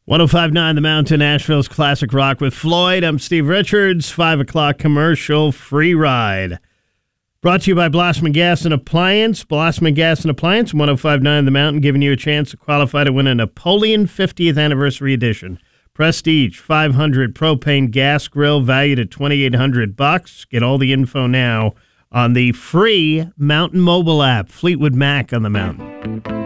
105.9 The Mountain, Nashville's classic rock with Floyd. I'm Steve Richards. 5 o'clock commercial free ride. Brought to you by Blossman Gas and Appliance. Blossman Gas and Appliance, 105.9 The Mountain, giving you a chance to qualify to win a Napoleon 50th Anniversary Edition. Prestige 500 propane gas grill valued at $2,800. Get all the info now on the free Mountain mobile app. Fleetwood Mac on the Mountain.